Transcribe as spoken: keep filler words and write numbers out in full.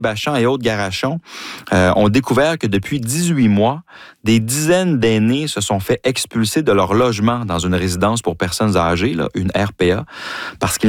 Bachand et autres Garachon euh, ont découvert que depuis dix-huit mois, des dizaines d'aînés se sont fait expulser de leur logement dans une résidence pour personnes âgées, là, une R P A, parce qu'ils